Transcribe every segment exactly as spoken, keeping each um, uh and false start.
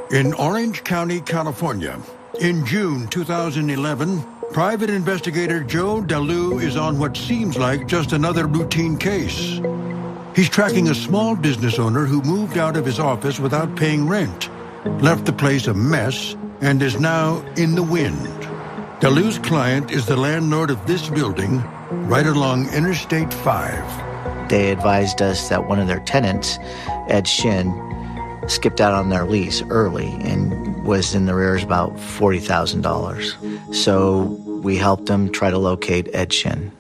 In Orange County, California, in June two thousand eleven, private investigator Joe Dallou is on what seems like just another routine case. He's tracking a small business owner who moved out of his office without paying rent, left the place a mess, and is now in the wind. Dallou's client is the landlord of this building right along Interstate five. They advised us that one of their tenants, Ed Shin, skipped out on their lease early and was in the rears about forty thousand dollars. So we helped them try to locate Ed Shin.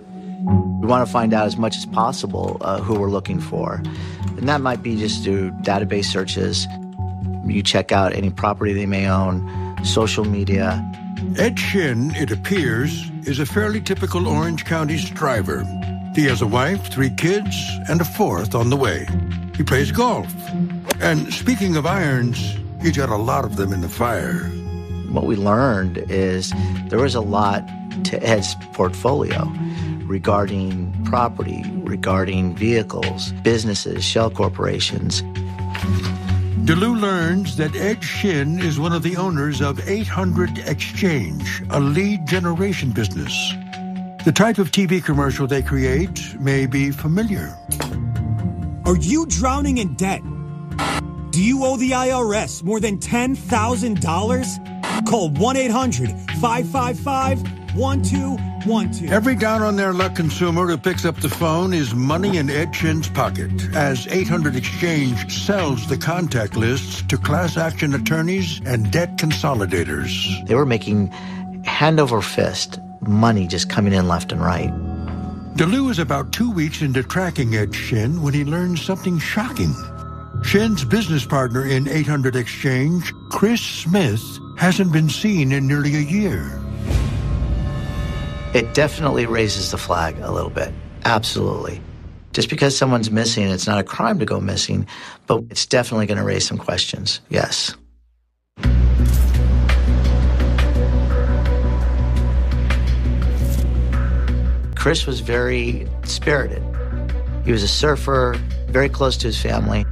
We want to find out as much as possible uh, who we're looking for. And that might be just through database searches. You check out any property they may own, social media. Ed Shin, it appears, is a fairly typical Orange County striver. He has a wife, three kids, and a fourth on the way. He plays golf. And speaking of irons, he's got a lot of them in the fire. What we learned is there was a lot to Ed's portfolio regarding property, regarding vehicles, businesses, shell corporations. Dallou learns that Ed Shin is one of the owners of eight hundred Exchange, a lead generation business. The type of T V commercial they create may be familiar. Are you drowning in debt? Do you owe the I R S more than ten thousand dollars? Call one eight hundred five five five one two one two. Every down-on-their-luck consumer who picks up the phone is money in Ed Shin's pocket, as eight hundred Exchange sells the contact lists to class action attorneys and debt consolidators. They were making hand over fist money just coming in left and right. Dallou is about two weeks into tracking Ed Shin when he learns something shocking. Shin's business partner in eight hundred Exchange, Chris Smith, hasn't been seen in nearly a year. It definitely raises the flag a little bit. Absolutely. Just because someone's missing, it's not a crime to go missing, but it's definitely going to raise some questions. Yes. Chris was very spirited. He was a surfer, very close to his family.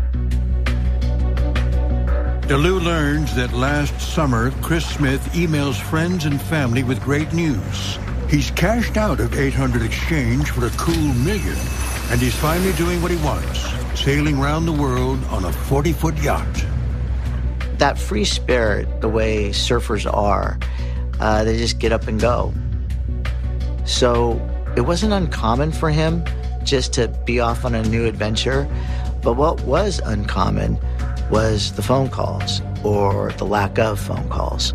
Dallou learns that last summer, Chris Smith emails friends and family with great news. He's cashed out of eight hundred Exchange for a cool million, and he's finally doing what he wants, sailing around the world on a forty-foot yacht. That free spirit, the way surfers are, uh, they just get up and go. So it wasn't uncommon for him just to be off on a new adventure, but what was uncommon was the phone calls or the lack of phone calls.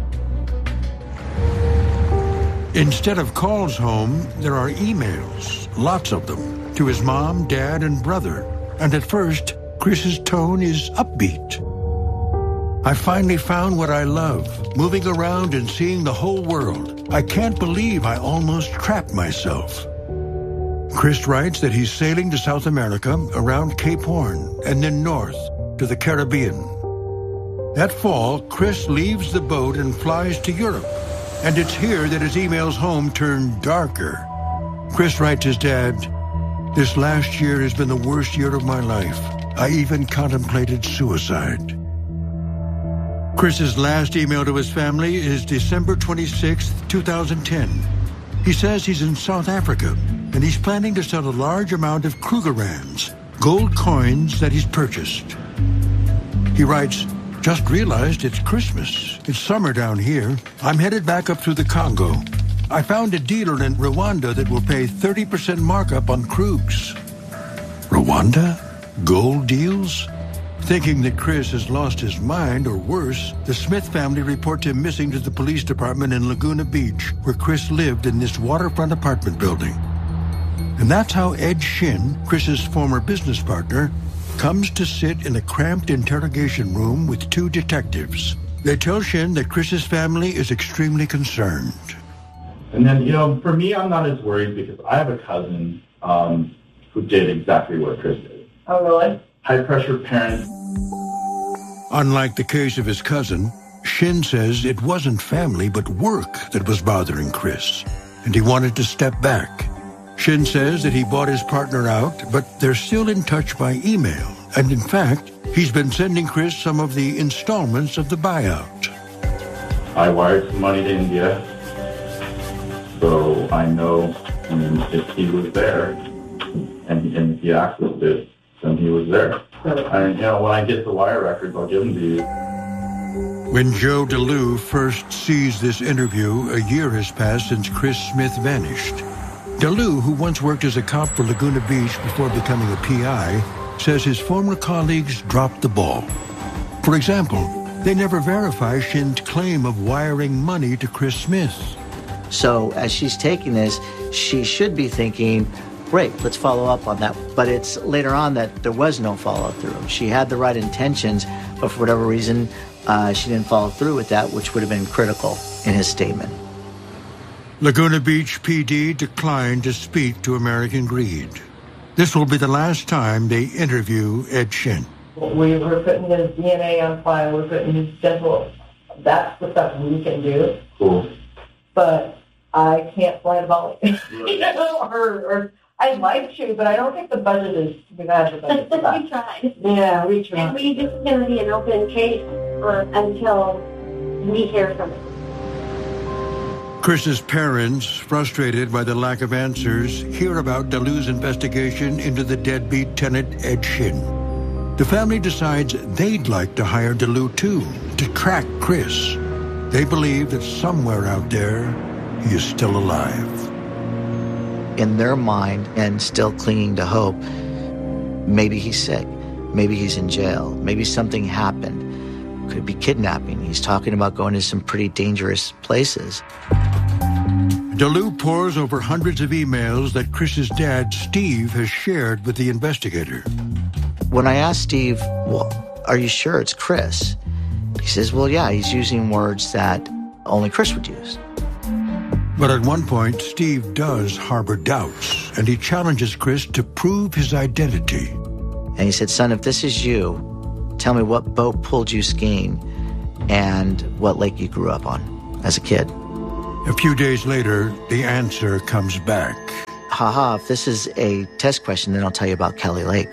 Instead of calls home, there are emails, lots of them, to his mom, dad, and brother. And at first, Chris's tone is upbeat. I finally found what I love, moving around and seeing the whole world. I can't believe I almost trapped myself. Chris writes that he's sailing to South America, around Cape Horn, and then north to the Caribbean. That fall, Chris leaves the boat and flies to Europe. And it's here that his emails home turn darker. Chris writes his dad, "This last year has been the worst year of my life. I even contemplated suicide." Chris's last email to his family is December twenty-sixth, two thousand ten. He says he's in South Africa, and he's planning to sell a large amount of Krugerrands, gold coins that he's purchased. He writes, "Just realized it's Christmas. It's summer down here. I'm headed back up through the Congo. I found a dealer in Rwanda that will pay thirty percent markup on Krugs." Rwanda? Gold deals? Thinking that Chris has lost his mind, or worse, the Smith family reports him missing to the police department in Laguna Beach, where Chris lived in this waterfront apartment building. And that's how Ed Shin, Chris's former business partner, comes to sit in a cramped interrogation room with two detectives. They tell Shin that Chris's family is extremely concerned. And then, you know, for me, I'm not as worried because I have a cousin um, who did exactly what Chris did. Oh, really? High-pressure parent. Unlike the case of his cousin, Shin says it wasn't family but work that was bothering Chris, and he wanted to step back. Shin says that he bought his partner out, but they're still in touch by email, and in fact, He's been sending Chris some of the installments of the buyout. I wired some money to India, so I know, I mean, if he was there and, and he accessed it, then he was there. And, you know, when I get the wire records, I'll give them to you. When Joe DeLue first sees this interview, a year has passed since Chris Smith vanished. DeLue, who once worked as a cop for Laguna Beach before becoming a P I, says his former colleagues dropped the ball. For example, they never verify Shin's claim of wiring money to Chris Smith. So as she's taking this, she should be thinking, great, let's follow up on that. But it's later on that there was no follow through. She had the right intentions, but for whatever reason, uh, she didn't follow through with that, which would have been critical in his statement. Laguna Beach P D declined to speak to American Greed. This will be the last time they interview Ed Shin. We were putting his D N A on file, we're putting his schedule. That's the stuff we can do. Cool. But I can't fly the volley. you know, or, or I'd like to, but I don't think the budget is, we've had the budget for that. We tried. Yeah, we tried. And we just going to be an open case uh, until we hear from it. Chris's parents, frustrated by the lack of answers, hear about DeLue's investigation into the deadbeat tenant Ed Shin. The family decides they'd like to hire DeLue too, to track Chris. They believe that somewhere out there, he is still alive. In their mind, and still clinging to hope, maybe he's sick, maybe he's in jail, maybe something happened. Could be kidnapping. He's talking about going to some pretty dangerous places. DeLue pores over hundreds of emails that Chris's dad, Steve, has shared with the investigator. When I asked Steve, well, are you sure it's Chris? He says, well, yeah, he's using words that only Chris would use. But at one point, Steve does harbor doubts, and he challenges Chris to prove his identity. And he said, son, if this is you, tell me what boat pulled you skiing and what lake you grew up on as a kid. A few days later, the answer comes back. Haha, if this is a test question, then I'll tell you about Kelly Lake.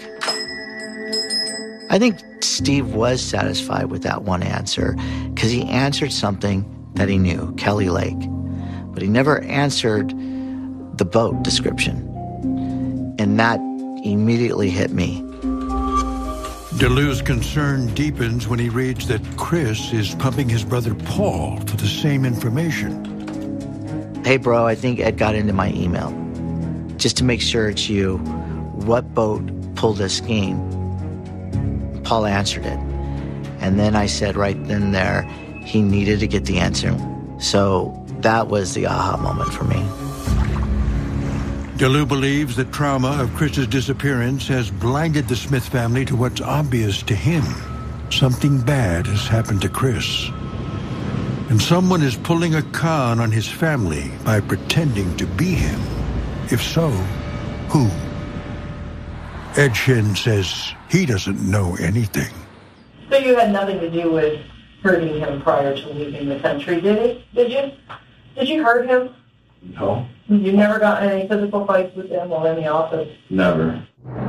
I think Steve was satisfied with that one answer because he answered something that he knew, Kelly Lake. But he never answered the boat description. And that immediately hit me. DeLue's concern deepens when he reads that Chris is pumping his brother Paul for the same information. Hey, bro, I think Ed got into my email. Just to make sure it's you, what boat pulled us skiing? Paul answered it. And then I said right then and there, he needed to get the answer. So that was the aha moment for me. DeLue believes the trauma of Chris's disappearance has blinded the Smith family to what's obvious to him. Something bad has happened to Chris. And someone is pulling a con on his family by pretending to be him. If so, who? Ed Shin says he doesn't know anything. So you had nothing to do with hurting him prior to leaving the country, did it? Did you? Did you hurt him? No. You never got in any physical fights with him while in the office? Never.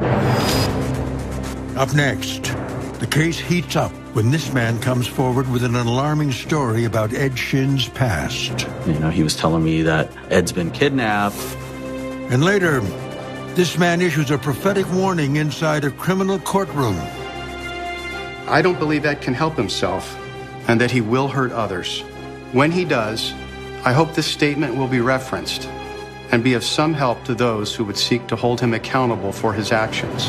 Up next, the case heats up when this man comes forward with an alarming story about Ed Shin's past. You know, he was telling me that Ed's been kidnapped. And later, this man issues a prophetic warning inside a criminal courtroom. I don't believe Ed can help himself and that he will hurt others. When he does, I hope this statement will be referenced and be of some help to those who would seek to hold him accountable for his actions.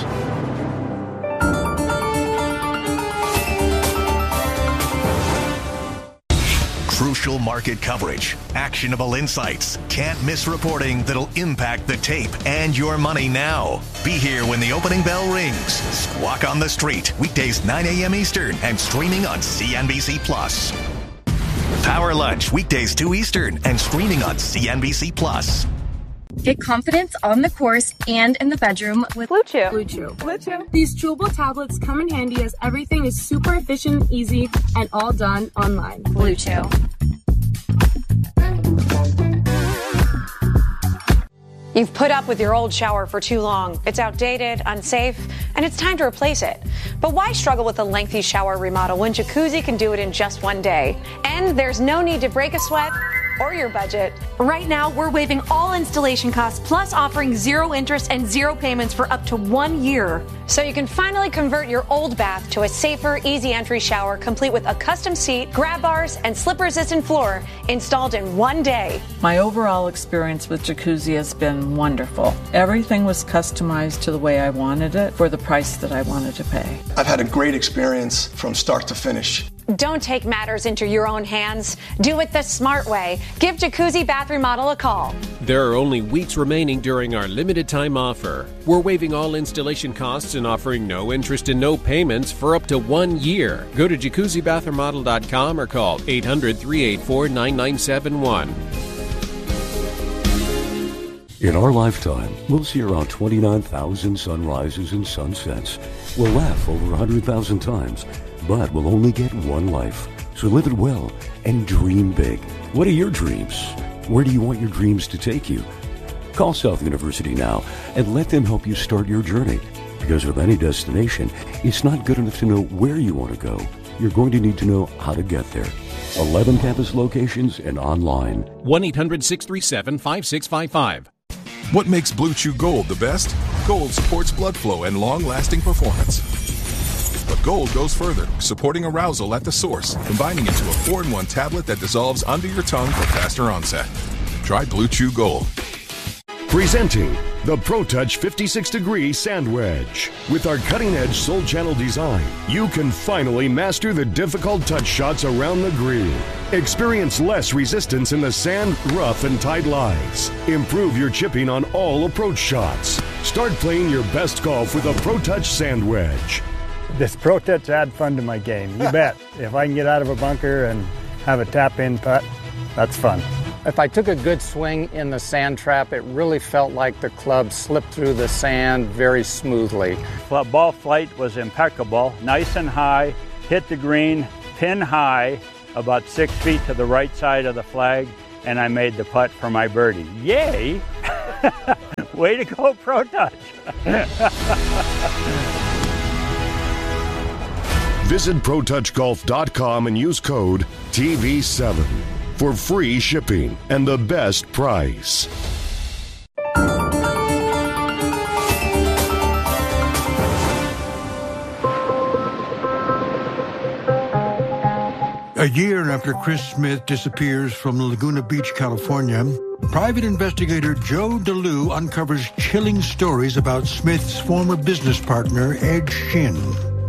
Crucial market coverage, actionable insights, can't miss reporting that'll impact the tape and your money now. Be here when the opening bell rings. Squawk on the Street, weekdays nine a.m. Eastern and streaming on C N B C Plus. Power Lunch, weekdays two Eastern and streaming on C N B C Plus. Get confidence on the course and in the bedroom with Blue Chew. Blue Chew. Blue Chew. These chewable tablets come in handy as everything is super efficient, easy, and all done online. Blue Chew. You've put up with your old shower for too long. It's outdated, unsafe, and it's time to replace it. But why struggle with a lengthy shower remodel when Jacuzzi can do it in just one day? And there's no need to break a sweat or your budget. Right now, we're waiving all installation costs, plus offering zero interest and zero payments for up to one year. So you can finally convert your old bath to a safer, easy entry shower, complete with a custom seat, grab bars, and slip-resistant floor installed in one day. My overall experience with Jacuzzi has been wonderful. Everything was customized to the way I wanted it for the price that I wanted to pay. I've had a great experience from start to finish. Don't take matters into your own hands. Do it the smart way. Give Jacuzzi Bath Remodel a call. There are only weeks remaining during our limited time offer. We're waiving all installation costs and offering no interest and no payments for up to one year. Go to jacuzzi bath remodel dot com or call eight hundred, three eight four, nine nine seven one. In our lifetime, we'll see around twenty-nine thousand sunrises and sunsets. We'll laugh over one hundred thousand times, but we'll only get one life. So live it well and dream big. What are your dreams? Where do you want your dreams to take you? Call South University now and let them help you start your journey. Because with any destination, it's not good enough to know where you want to go. You're going to need to know how to get there. eleven campus locations and online. one eight hundred, six three seven, five six five five. What makes Blue Chew Gold the best? Gold supports blood flow and long-lasting performance. But Gold goes further, supporting arousal at the source, combining into a four in one tablet that dissolves under your tongue for faster onset. Try Blue Chew Gold. Presenting the ProTouch fifty-six degree Sand Wedge. With our cutting-edge Soul Channel design, you can finally master the difficult touch shots around the green. Experience less resistance in the sand, rough, and tight lies. Improve your chipping on all approach shots. Start playing your best golf with a ProTouch Sand Wedge. This ProTouch add fun to my game, you bet. If I can get out of a bunker and have a tap-in putt, that's fun. If I took a good swing in the sand trap, it really felt like the club slipped through the sand very smoothly. Ball flight was impeccable, nice and high, hit the green, pin high, about six feet to the right side of the flag, and I made the putt for my birdie. Yay! Way to go, ProTouch! Visit pro touch golf dot com and use code T V seven for free shipping and the best price. A year after Chris Smith disappears from Laguna Beach, California, private investigator Joe DeLue uncovers chilling stories about Smith's former business partner, Ed Shin.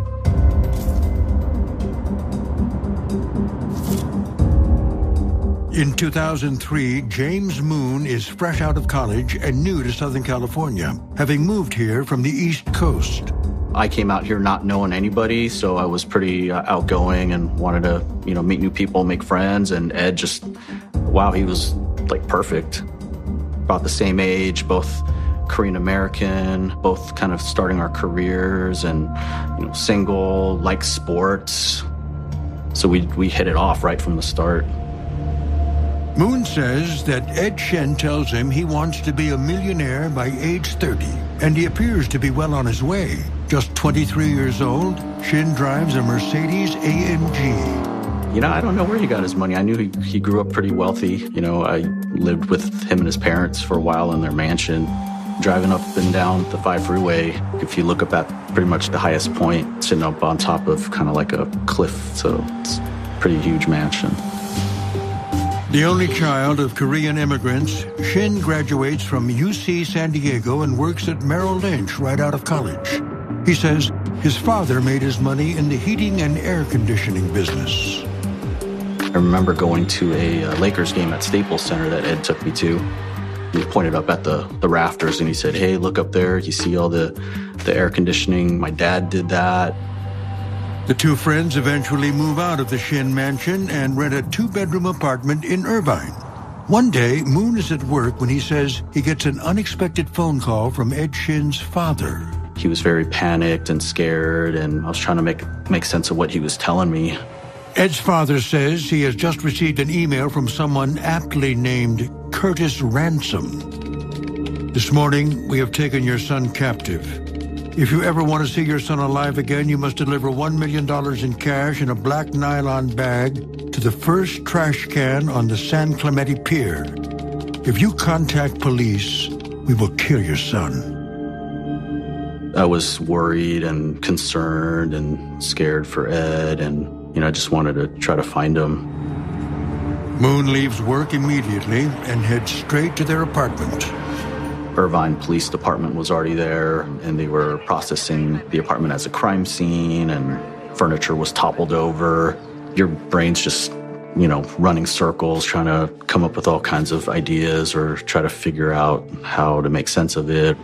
In two thousand three, James Moon is fresh out of college and new to Southern California, having moved here from the East Coast. I came out here not knowing anybody, so I was pretty uh, outgoing and wanted to, you know, meet new people, make friends. And Ed just, wow, he was like perfect. About the same age, both Korean American, both kind of starting our careers and, you know, single, like sports. So we we hit it off right from the start. Moon says that Ed Shin tells him he wants to be a millionaire by age thirty, and he appears to be well on his way. Just twenty-three years old, Shin drives a Mercedes A M G. You know, I don't know where he got his money. I knew he, he grew up pretty wealthy. You know, I lived with him and his parents for a while in their mansion, driving up and down the five freeway. If you look up at pretty much the highest point, sitting up on top of kind of like a cliff, so it's a pretty huge mansion. The only child of Korean immigrants, Shin graduates from U C San Diego and works at Merrill Lynch right out of college. He says his father made his money in the heating and air conditioning business. I remember going to a uh, Lakers game at Staples Center that Ed took me to. He pointed up at the, the rafters and he said, "Hey, look up there. You see all the, the air conditioning? My dad did that." The two friends eventually move out of the Shin mansion and rent a two-bedroom apartment in Irvine. One day, Moon is at work when he says he gets an unexpected phone call from Ed Shin's father. He was very panicked and scared, and I was trying to make make sense of what he was telling me. Ed's father says he has just received an email from someone aptly named Curtis Ransom. This morning, we have taken your son captive. If you ever want to see your son alive again, you must deliver one million dollars in cash in a black nylon bag to the first trash can on the San Clemente Pier. If you contact police, we will kill your son. I was worried and concerned and scared for Ed, and, you know, I just wanted to try to find him. Moon leaves work immediately and heads straight to their apartment. Irvine Police Department was already there, and they were processing the apartment as a crime scene, and furniture was toppled over. Your brain's just, you know, running circles, trying to come up with all kinds of ideas or try to figure out how to make sense of it.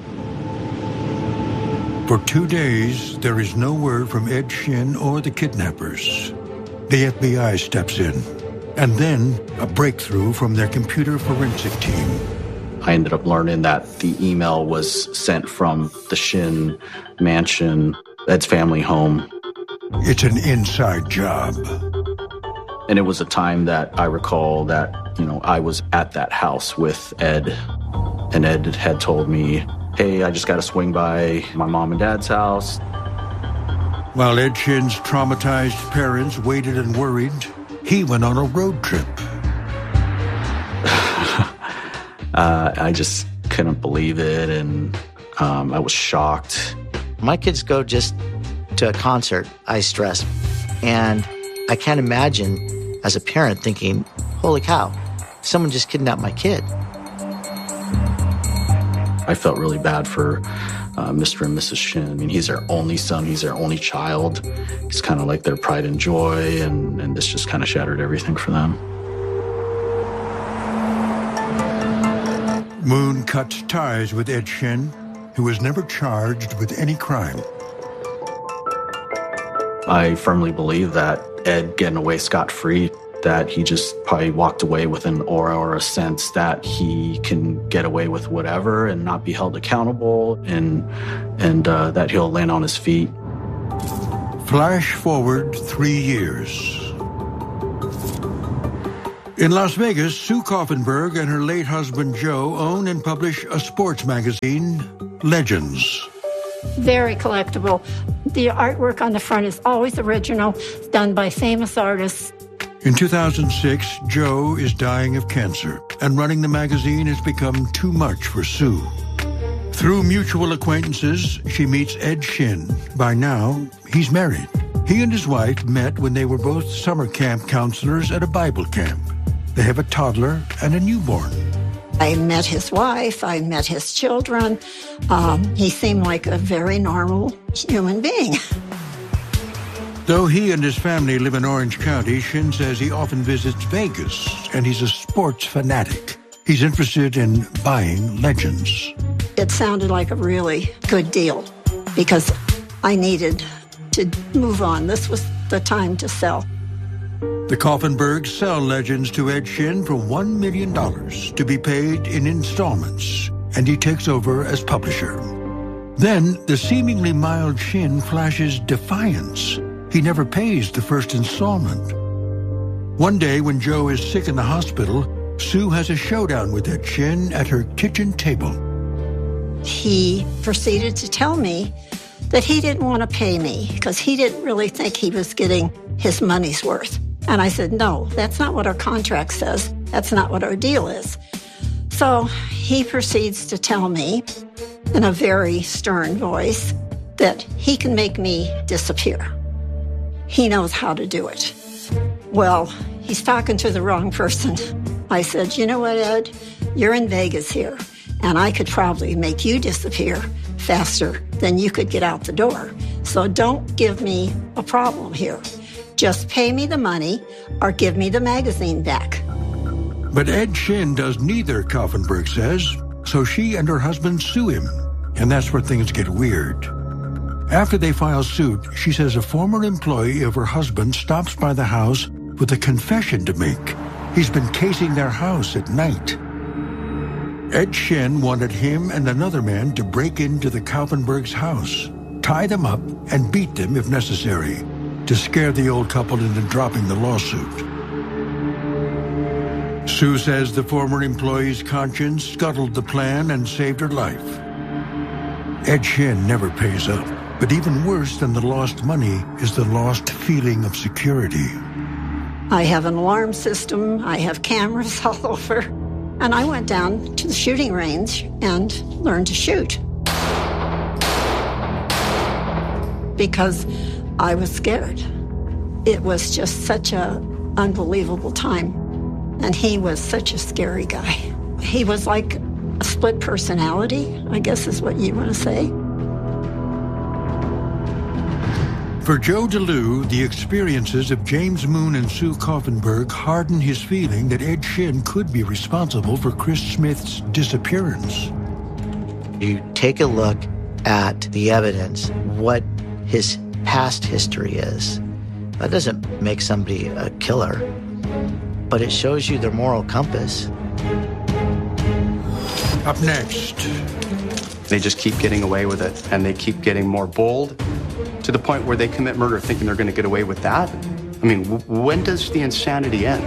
For two days, there is no word from Ed Shin or the kidnappers. The F B I steps in, and then a breakthrough from their computer forensic team. I ended up learning that the email was sent from the Shin mansion, Ed's family home. It's an inside job. And it was a time that I recall that, you know, I was at that house with Ed, and Ed had told me, hey, I just got to swing by my mom and dad's house. While Ed Shin's traumatized parents waited and worried, he went on a road trip. uh, I just couldn't believe it, and um, I was shocked. My kids go just to a concert, I stress. And I can't imagine as a parent thinking, holy cow, someone just kidnapped my kid. I felt really bad for uh, Mister and Missus Shin. I mean, he's their only son. He's their only child. He's kind of like their pride and joy, and, and this just kind of shattered everything for them. Moon cuts ties with Ed Shin, who was never charged with any crime. I firmly believe that Ed getting away scot-free, that he just probably walked away with an aura or a sense that he can get away with whatever and not be held accountable, and and uh, that he'll land on his feet. Flash forward three years. In Las Vegas, Sue Kaufenberg and her late husband Joe own and publish a sports magazine, Legends. Very collectible. The artwork on the front is always original. It's done by famous artists. In two thousand six, Joe is dying of cancer, and running the magazine has become too much for Sue. Through mutual acquaintances, she meets Ed Shin. By now, he's married. He and his wife met when they were both summer camp counselors at a Bible camp. They have a toddler and a newborn. I met his wife, I met his children. Um, he seemed like a very normal human being. Though he and his family live in Orange County, Shin says he often visits Vegas, and he's a sports fanatic. He's interested in buying Legends. It sounded like a really good deal because I needed to move on. This was the time to sell. The Kaufenbergs sell Legends to Ed Shin for one million dollars to be paid in installments, and he takes over as publisher. Then the seemingly mild Shin flashes defiance. He never pays the first installment. One day when Joe is sick in the hospital, Sue has a showdown with Ed Shin at her kitchen table. He proceeded to tell me that he didn't want to pay me because he didn't really think he was getting his money's worth. And I said, no, that's not what our contract says. That's not what our deal is. So he proceeds to tell me in a very stern voice that he can make me disappear. He knows how to do it. Well, he's talking to the wrong person. I said, you know what, Ed? You're in Vegas here, and I could probably make you disappear faster than you could get out the door. So don't give me a problem here. Just pay me the money or give me the magazine back. But Ed Shin does neither, Kaufenberg says, so she and her husband sue him, and that's where things get weird. After they file suit, she says a former employee of her husband stops by the house with a confession to make. He's been casing their house at night. Ed Shin wanted him and another man to break into the Kaufenbergs' house, tie them up, and beat them if necessary, to scare the old couple into dropping the lawsuit. Sue says the former employee's conscience scuttled the plan and saved her life. Ed Shin never pays up, but even worse than the lost money is the lost feeling of security. I have an alarm system, I have cameras all over, and I went down to the shooting range and learned to shoot. Because I was scared. It was just such an unbelievable time. And he was such a scary guy. He was like a split personality, I guess is what you want to say. For Joe DeLue, the experiences of James Moon and Sue Kaufenberg hardened his feeling that Ed Shin could be responsible for Chris Smith's disappearance. You take a look at the evidence, what his past history is. That doesn't make somebody a killer, but it shows you their moral compass. Up next. They just keep getting away with it, and they keep getting more bold to the point where they commit murder thinking they're going to get away with that. I mean, w- when does the insanity end?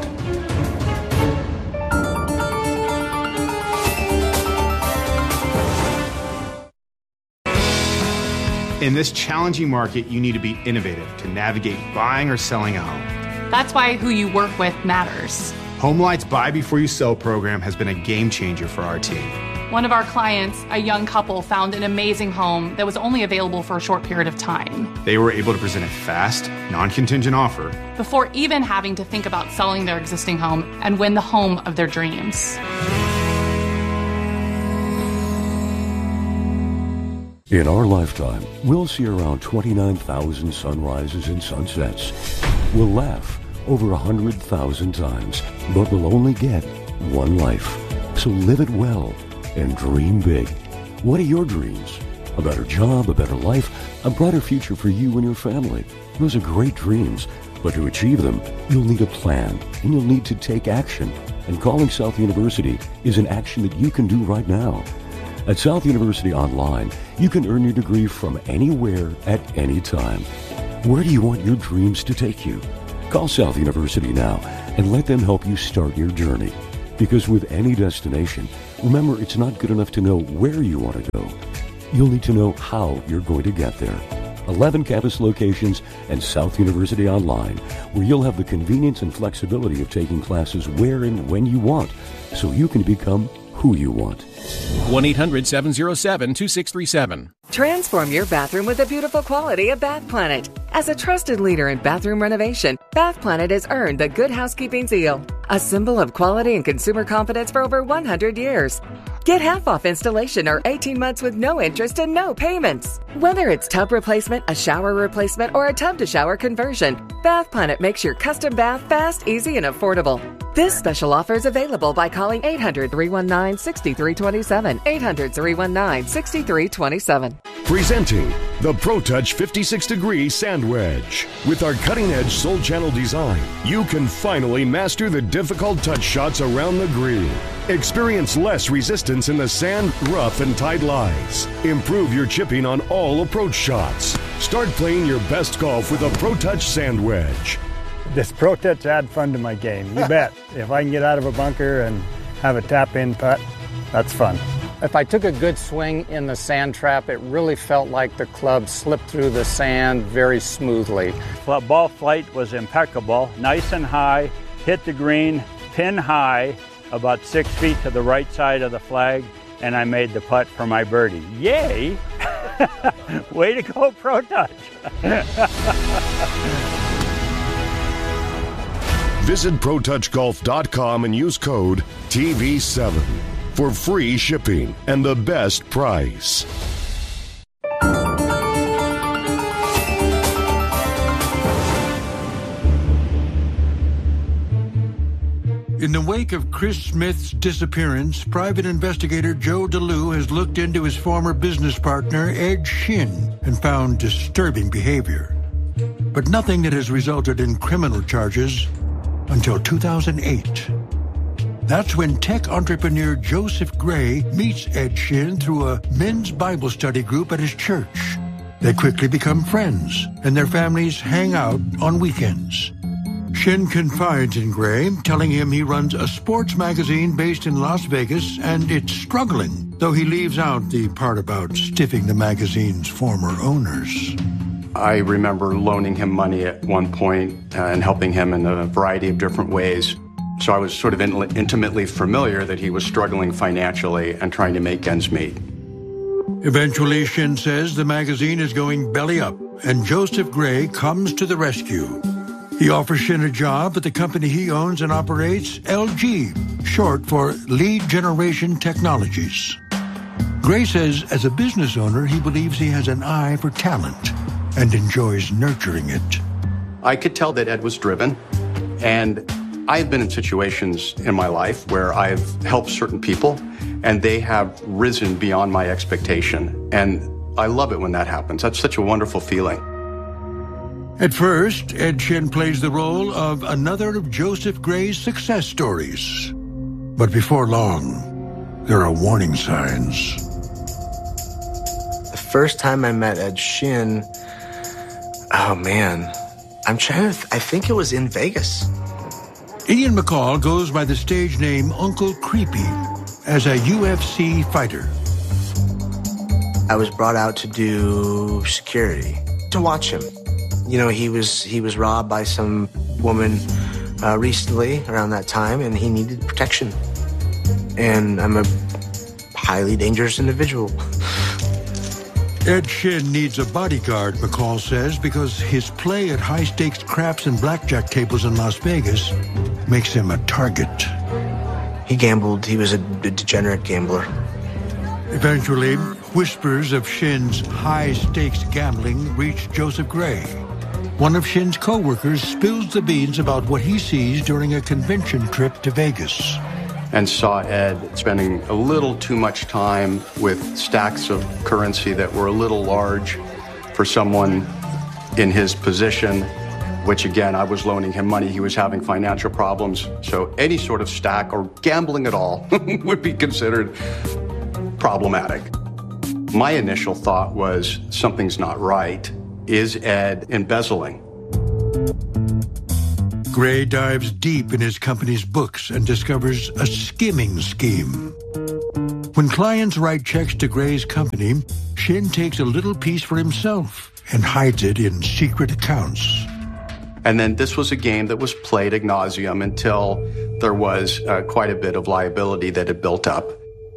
In this challenging market, you need to be innovative to navigate buying or selling a home. That's why who you work with matters. HomeLight's Buy Before You Sell program has been a game changer for our team. One of our clients, a young couple, found an amazing home that was only available for a short period of time. They were able to present a fast, non-contingent offer before even having to think about selling their existing home and win the home of their dreams. In our lifetime, we'll see around twenty-nine thousand sunrises and sunsets. We'll laugh over one hundred thousand times, but we'll only get one life. So live it well and dream big. What are your dreams? A better job, a better life, a brighter future for you and your family. Those are great dreams, but to achieve them, you'll need a plan, and you'll need to take action. And calling South University is an action that you can do right now. At South University Online, you can earn your degree from anywhere at any time. Where do you want your dreams to take you? Call South University now and let them help you start your journey. Because with any destination, remember, it's not good enough to know where you want to go. You'll need to know how you're going to get there. eleven campus locations and South University Online, where you'll have the convenience and flexibility of taking classes where and when you want, so you can become who you want. one eight hundred seven oh seven two six three seven. Transform your bathroom with the beautiful quality of Bath Planet. As a trusted leader in bathroom renovation, Bath Planet has earned the Good Housekeeping seal, a symbol of quality and consumer confidence for over one hundred years. Get half off installation or eighteen months with no interest and no payments. Whether it's tub replacement, a shower replacement, or a tub-to-shower conversion, Bath Planet makes your custom bath fast, easy, and affordable. This special offer is available by calling eight hundred, three one nine, six three two seven, eight hundred, three one nine, six three two seven. Presenting the ProTouch fifty-six degree Sand Wedge. With our cutting-edge Soul Channel design, you can finally master the difficult touch shots around the green. Experience less resistance in the sand, rough, and tight lies. Improve your chipping on all approach shots. Start playing your best golf with a ProTouch Sand Wedge. This ProTouch add fun to my game, you bet. If I can get out of a bunker and have a tap-in putt, that's fun. If I took a good swing in the sand trap, it really felt like the club slipped through the sand very smoothly. Ball flight was impeccable, nice and high, hit the green, pin high, about six feet to the right side of the flag, and I made the putt for my birdie. Yay! Way to go, ProTouch! Visit Pro Touch Golf dot com and use code T V seven for free shipping and the best price. In the wake of Chris Smith's disappearance, private investigator Joe DeLue has looked into his former business partner, Ed Shin, and found disturbing behavior. But nothing that has resulted in criminal charges until two thousand eight. That's when tech entrepreneur Joseph Gray meets Ed Shin through a men's Bible study group at his church. They quickly become friends, and their families hang out on weekends. Shin confides in Gray, telling him he runs a sports magazine based in Las Vegas and it's struggling, though he leaves out the part about stiffing the magazine's former owners. I remember loaning him money at one point uh, and helping him in a variety of different ways. So I was sort of in- intimately familiar that he was struggling financially and trying to make ends meet. Eventually, Shin says the magazine is going belly up, and Joseph Gray comes to the rescue. He offers Shin a job at the company he owns and operates, L G, short for Lead Generation Technologies. Gray says as a business owner, he believes he has an eye for talent and enjoys nurturing it. I could tell that Ed was driven, and I've been in situations in my life where I've helped certain people, and they have risen beyond my expectation. And I love it when that happens. That's such a wonderful feeling. At first, Ed Shin plays the role of another of Joseph Gray's success stories. But before long, there are warning signs. The first time I met Ed Shin, oh man, I'm trying to, th- I think it was in Vegas. Ian McCall goes by the stage name Uncle Creepy as a U F C fighter. I was brought out to do security, to watch him. You know, he was he was robbed by some woman uh, recently around that time, and he needed protection. And I'm a highly dangerous individual. Ed Shin needs a bodyguard, McCall says, because his play at high-stakes craps and blackjack tables in Las Vegas makes him a target. He gambled. He was a degenerate gambler. Eventually, whispers of Shin's high-stakes gambling reach Joseph Gray. One of Shin's co-workers spills the beans about what he sees during a convention trip to Vegas. And saw Ed spending a little too much time with stacks of currency that were a little large for someone in his position, which again, I was loaning him money. He was having financial problems. So any sort of stack or gambling at all would be considered problematic. My initial thought was something's not right. Is Ed embezzling? Gray dives deep in his company's books and discovers a skimming scheme. When clients write checks to Gray's company, Shin takes a little piece for himself and hides it in secret accounts. And then this was a game that was played ad nauseum until there was uh, quite a bit of liability that had built up.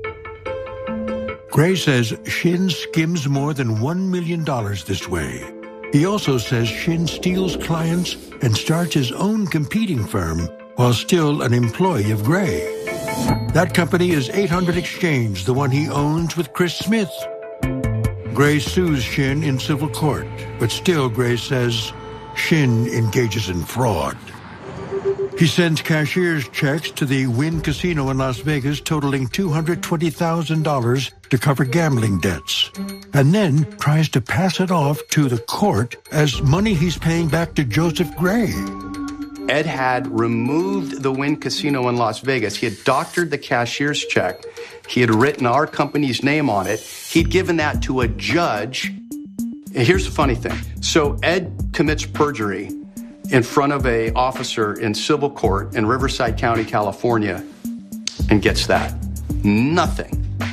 Gray says Shin skims more than one million dollars this way. He also says Shin steals clients and starts his own competing firm while still an employee of Gray. That company is eight hundred Exchange, the one he owns with Chris Smith. Gray sues Shin in civil court, but still Gray says Shin engages in fraud. He sends cashier's checks to the Wynn Casino in Las Vegas totaling two hundred twenty thousand dollars to cover gambling debts, and then tries to pass it off to the court as money he's paying back to Joseph Gray. Ed had removed the Wynn Casino in Las Vegas. He had doctored the cashier's check. He had written our company's name on it. He'd given that to a judge. And here's the funny thing. So Ed commits perjury in front of an officer in civil court in Riverside County, California, and gets that. Nothing.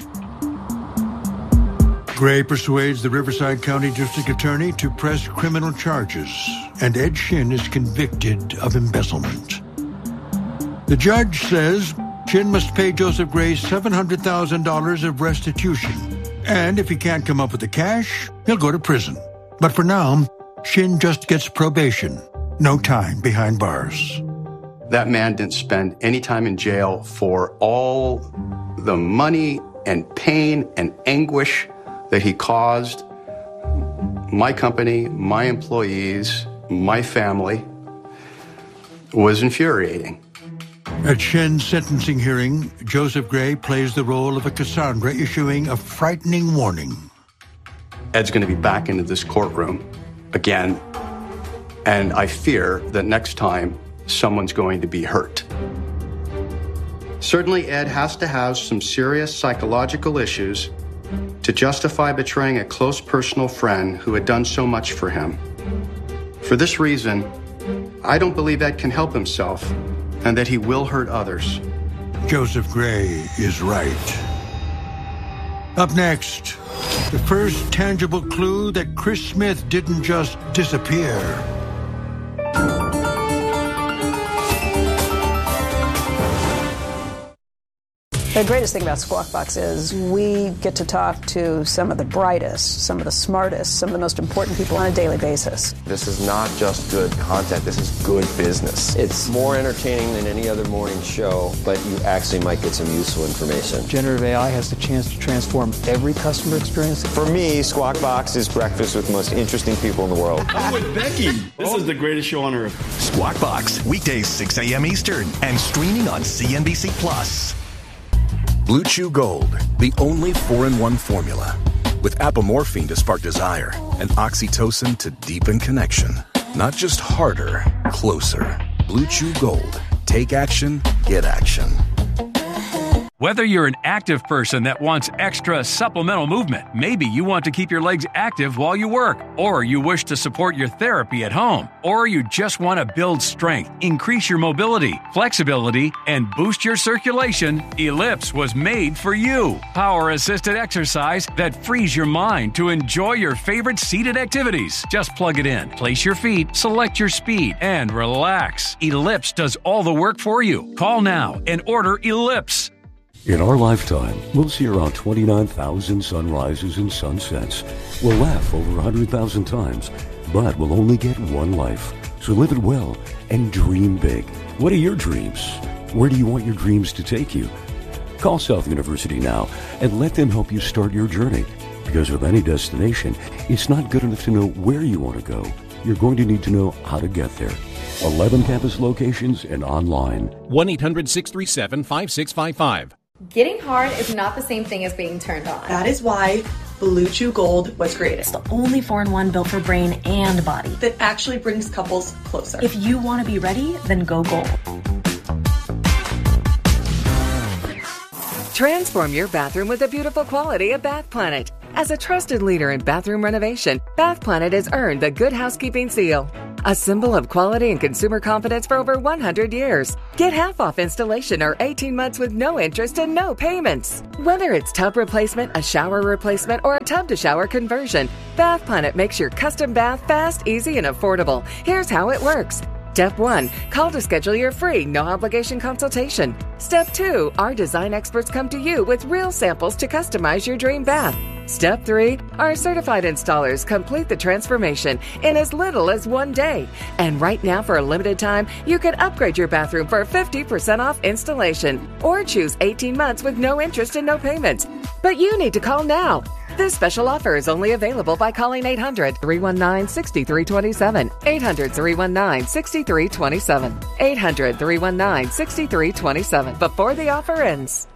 Gray persuades the Riverside County District Attorney to press criminal charges, and Ed Shin is convicted of embezzlement. The judge says Shin must pay Joseph Gray seven hundred thousand dollars of restitution, and if he can't come up with the cash, he'll go to prison. But for now, Shin just gets probation. No time behind bars. That man didn't spend any time in jail for all the money and pain and anguish that he caused my company, my employees, my family. Was infuriating. At Shin's sentencing hearing, Joseph Gray plays the role of a Cassandra issuing a frightening warning. Ed's going to be back into this courtroom again. And I fear that next time, someone's going to be hurt. Certainly, Ed has to have some serious psychological issues to justify betraying a close personal friend who had done so much for him. For this reason, I don't believe Ed can help himself and that he will hurt others. Joseph Gray is right. Up next, the first tangible clue that Chris Smith didn't just disappear. The greatest thing about Squawk Box is we get to talk to some of the brightest, some of the smartest, some of the most important people on a daily basis. This is not just good content, this is good business. It's more entertaining than any other morning show, but you actually might get some useful information. Generative A I has the chance to transform every customer experience. For me, Squawk Box is breakfast with the most interesting people in the world. I'm with Becky. This is the greatest show on earth. Squawk Box, weekdays six a.m. Eastern and streaming on C N B C Plus. Blue Chew Gold, the only four in one formula. With apomorphine to spark desire and oxytocin to deepen connection. Not just harder, closer. Blue Chew Gold. Take action, get action. Whether you're an active person that wants extra supplemental movement, maybe you want to keep your legs active while you work, or you wish to support your therapy at home, or you just want to build strength, increase your mobility, flexibility, and boost your circulation, Ellipse was made for you. Power-assisted exercise that frees your mind to enjoy your favorite seated activities. Just plug it in, place your feet, select your speed, and relax. Ellipse does all the work for you. Call now and order Ellipse. In our lifetime, we'll see around twenty-nine thousand sunrises and sunsets. We'll laugh over one hundred thousand times, but we'll only get one life. So live it well and dream big. What are your dreams? Where do you want your dreams to take you? Call South University now and let them help you start your journey. Because with any destination, it's not good enough to know where you want to go. You're going to need to know how to get there. eleven campus locations and online. one eight hundred six three seven five six five five. Getting hard is not the same thing as being turned on. That is why Blue Chew Gold was created. It's the only four in one built for brain and body that actually brings couples closer. If you want to be ready, then go Gold. Transform your bathroom with the beautiful quality of Bath Planet. As a trusted leader in bathroom renovation, Bath Planet has earned the Good Housekeeping seal, a symbol of quality and consumer confidence for over one hundred years. Get half off installation or eighteen months with no interest and no payments. Whether it's tub replacement, a shower replacement, or a tub-to-shower conversion, Bath Planet makes your custom bath fast, easy, and affordable. Here's how it works. Step one, call to schedule your free, no-obligation consultation. Step two, our design experts come to you with real samples to customize your dream bath. Step three, our certified installers complete the transformation in as little as one day. And right now, for a limited time, you can upgrade your bathroom for fifty percent off installation or choose eighteen months with no interest and no payments. But you need to call now. This special offer is only available by calling eight hundred, three one nine, six three two seven, eight hundred, three one nine, six three two seven, eight hundred, three one nine, six three two seven before the offer ends.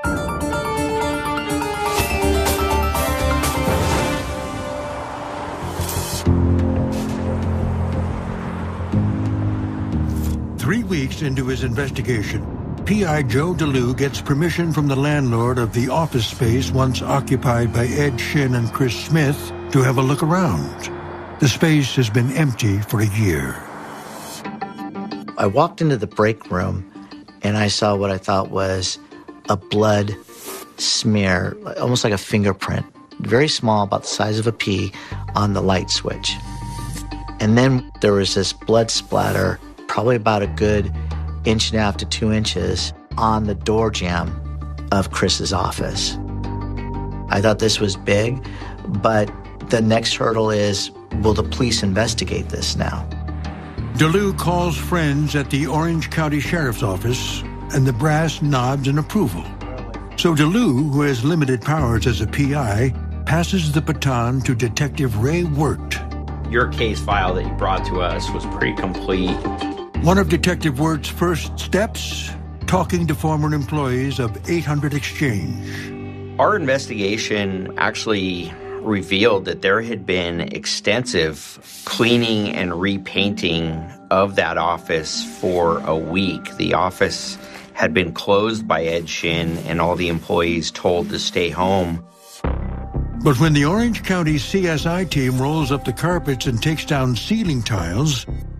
Three weeks into his investigation, P I Joe DeLue gets permission from the landlord of the office space once occupied by Ed Shin and Chris Smith to have a look around. The space has been empty for a year. I walked into the break room and I saw what I thought was a blood smear, almost like a fingerprint, very small, about the size of a pea, on the light switch. And then there was this blood splatter, probably about a good inch and a half to two inches on the door jamb of Chris's office. I thought this was big, but the next hurdle is, will the police investigate this now? DeLue calls friends at the Orange County Sheriff's Office, and the brass nods in approval. So DeLue, who has limited powers as a P I, passes the baton to Detective Ray Wirt. Your case file that you brought to us was pretty complete. One of Detective Wirt's first steps, talking to former employees of eight hundred Exchange. Our investigation actually revealed that there had been extensive cleaning and repainting of that office for a week. The office had been closed by Ed Shin and all the employees told to stay home. But when the Orange County C S I team rolls up the carpets and takes down ceiling tiles,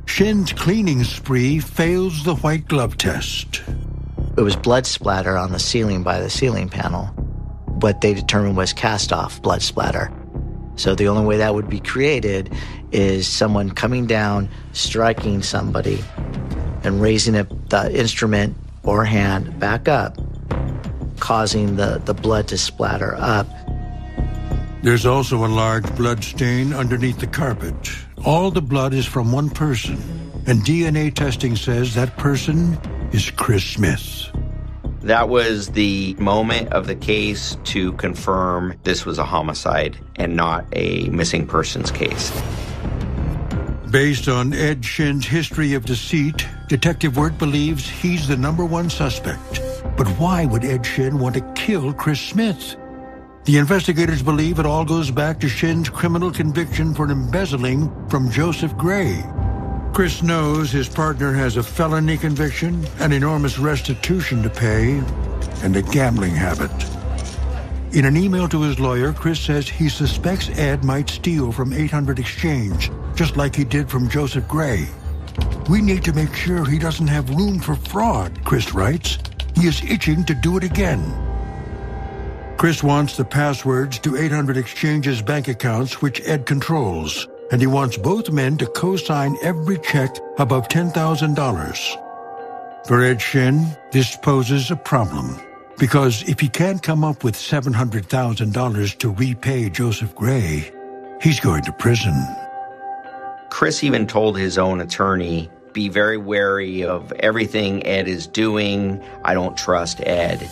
Shin's cleaning spree fails the white glove test. It was blood splatter on the ceiling by the ceiling panel. What they determined was cast-off blood splatter. So the only way that would be created is someone coming down, striking somebody, and raising it, the instrument or hand back up, causing the, the blood to splatter up. There's also a large blood stain underneath the carpet. All the blood is from one person, and D N A testing says that person is Chris Smith. That was the moment of the case to confirm this was a homicide and not a missing persons case. Based on Ed Shin's history of deceit, Detective Wirt believes he's the number one suspect. But why would Ed Shin want to kill Chris Smith? The investigators believe it all goes back to Shin's criminal conviction for embezzling from Joseph Gray. Chris knows his partner has a felony conviction, an enormous restitution to pay, and a gambling habit. In an email to his lawyer, Chris says he suspects Ed might steal from eight hundred Exchange, just like he did from Joseph Gray. We need to make sure he doesn't have room for fraud, Chris writes. He is itching to do it again. Chris wants the passwords to eight hundred Exchange's bank accounts, which Ed controls, and he wants both men to co-sign every check above ten thousand dollars. For Ed Shin, this poses a problem, because if he can't come up with seven hundred thousand dollars to repay Joseph Gray, he's going to prison. Chris even told his own attorney, be very wary of everything Ed is doing. I don't trust Ed.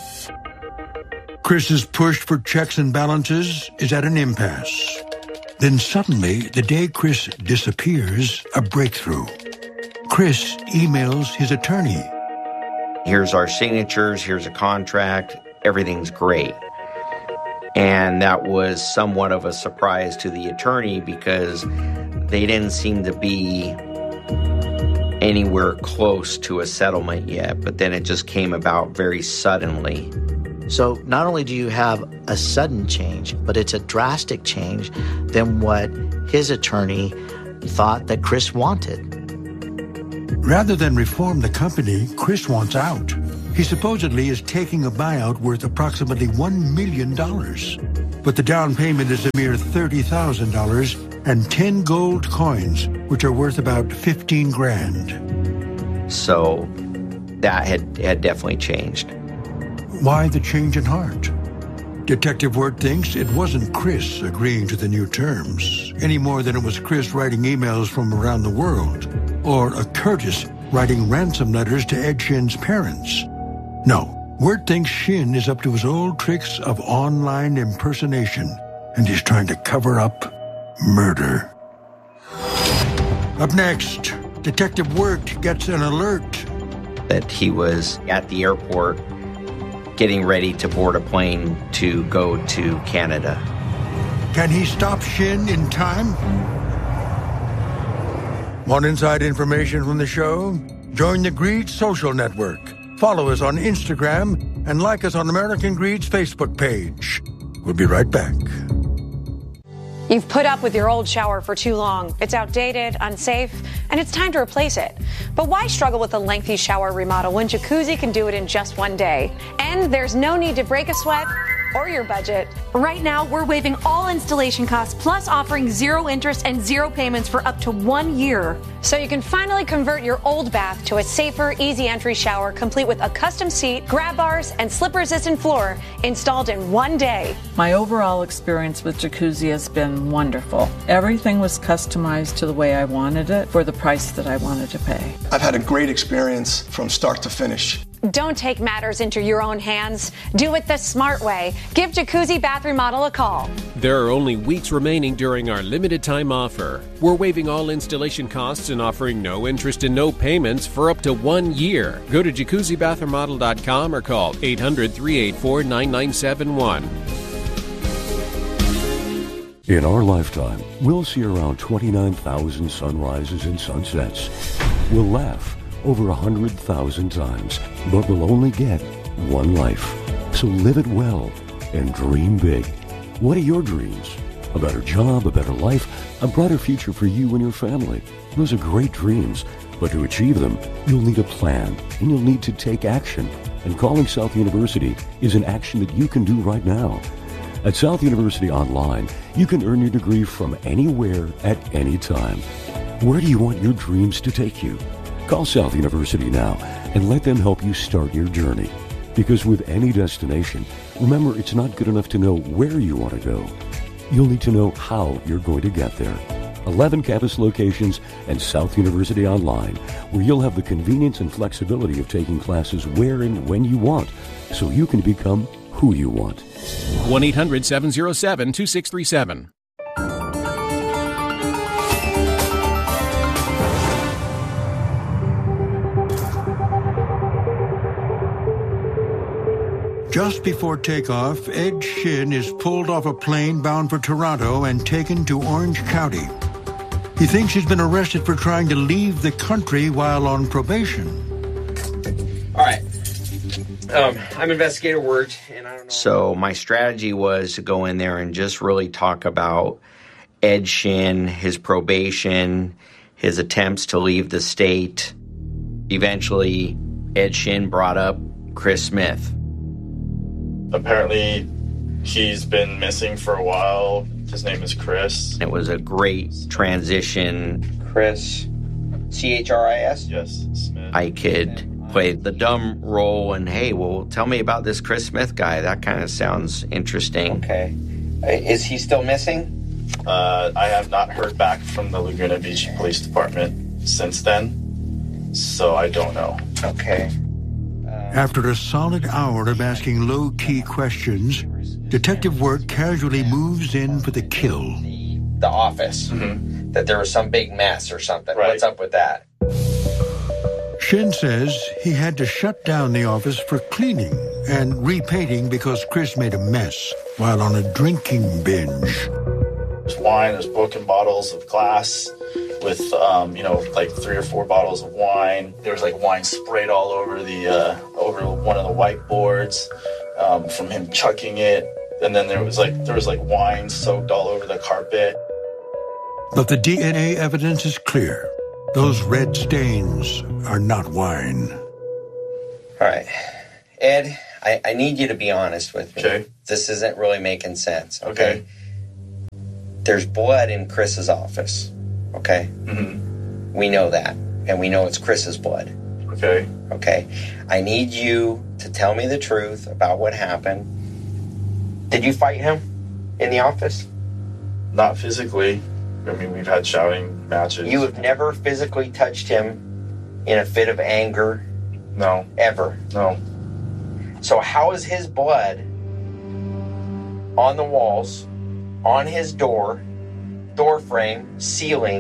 Chris's push for checks and balances is at an impasse. Then suddenly, the day Chris disappears, a breakthrough. Chris emails his attorney. Here's our signatures, here's a contract, everything's great. And that was somewhat of a surprise to the attorney because they didn't seem to be anywhere close to a settlement yet, but then it just came about very suddenly. So not only do you have a sudden change, but it's a drastic change than what his attorney thought that Chris wanted. Rather than reform the company, Chris wants out. He supposedly is taking a buyout worth approximately one million dollars. But the down payment is a mere thirty thousand dollars and ten gold coins, which are worth about fifteen grand. So that had, had definitely changed. Why the change in heart? Detective Wirt thinks it wasn't Chris agreeing to the new terms, any more than it was Chris writing emails from around the world, or a Curtis writing ransom letters to Ed Shin's parents. No, Wirt thinks Shin is up to his old tricks of online impersonation, and he's trying to cover up murder. Up next, Detective Wirt gets an alert that he was at the airport getting ready to board a plane to go to Canada. Can he stop Shin in time? Want inside information from the show? Join the Greed Social Network. Follow us on Instagram and like us on American Greed's Facebook page. We'll be right back. You've put up with your old shower for too long. It's outdated, unsafe, and it's time to replace it. But why struggle with a lengthy shower remodel when Jacuzzi can do it in just one day? And there's no need to break a sweat or your budget. Right now, we're waiving all installation costs, plus offering zero interest and zero payments for up to one year. So you can finally convert your old bath to a safer, easy entry shower, complete with a custom seat, grab bars, and slip-resistant floor installed in one day. My overall experience with Jacuzzi has been wonderful. Everything was customized to the way I wanted it for the price that I wanted to pay. I've had a great experience from start to finish. Don't take matters into your own hands. Do it the smart way. Give Jacuzzi Bath Remodel a call. There are only weeks remaining during our limited time offer. We're waiving all installation costs and offering no interest and no payments for up to one year. Go to jacuzzi bath remodel dot com or call eight hundred, three eight four, nine nine seven one. In our lifetime, we'll see around twenty-nine thousand sunrises and sunsets. We'll laugh over one hundred thousand times, but we'll only get one life. So live it well and dream big. What are your dreams? A better job, a better life, a brighter future for you and your family. Those are great dreams, but to achieve them, you'll need a plan, and you'll need to take action. And calling South University is an action that you can do right now. At South University Online, you can earn your degree from anywhere at any time. Where do you want your dreams to take you? Call South University now and let them help you start your journey. Because with any destination, remember, it's not good enough to know where you want to go. You'll need to know how you're going to get there. eleven campus locations and South University Online, where you'll have the convenience and flexibility of taking classes where and when you want, so you can become who you want. one eight hundred seven oh seven two six three seven. Just before takeoff, Ed Shin is pulled off a plane bound for Toronto and taken to Orange County. He thinks he's been arrested for trying to leave the country while on probation. All right. Um, I'm Investigator Wirt, and I don't know. So my strategy was to go in there and just really talk about Ed Shin, his probation, his attempts to leave the state. Eventually, Ed Shin brought up Chris Smith. Apparently, he's been missing for a while. His name is Chris. It was a great transition. Chris, C H R I S? Yes, Smith. I could play the dumb role and, hey, well, tell me about this Chris Smith guy. That kind of sounds interesting. Okay. Is he still missing? Uh, I have not heard back from the Laguna Beach Police Department since then, so I don't know. Okay. After a solid hour of asking low-key questions, Detective Wirt casually moves in for the kill. The office. Mm-hmm. That there was some big mess or something. Right. What's up with that? Shin says he had to shut down the office for cleaning and repainting because Chris made a mess while on a drinking binge. There's wine, there's broken bottles of glass with, um, you know, like three or four bottles of wine. There was like wine sprayed all over the, uh, over one of the whiteboards um, from him chucking it. And then there was like, there was like wine soaked all over the carpet. But the D N A evidence is clear. Those red stains are not wine. All right. Ed, I, I need you to be honest with me. Okay. This isn't really making sense. Okay. okay. There's blood in Chris's office. Okay? Mm-hmm. We know that. And we know it's Chris's blood. Okay. Okay. I need you to tell me the truth about what happened. Did you fight him in the office? Not physically. I mean, we've had shouting matches. You have never physically touched him in a fit of anger? No. Ever? No. So how is his blood on the walls, on his door, door frame, ceiling,